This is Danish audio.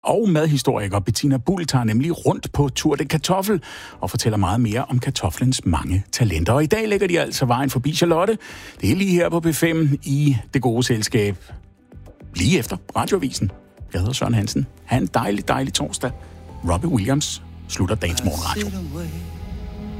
Og madhistoriker Bettina Buhl tager nemlig rundt på Tour de Kartoffel og fortæller meget mere om kartoflens mange talenter. Og i dag lægger de altså vejen forbi Charlotte. Det er lige her på P5 i Det Gode Selskab. Lige efter Radioavisen. Jeg hedder Søren Hansen. Ha' en dejlig torsdag. Robbie Williams slutter dagens morgenradio.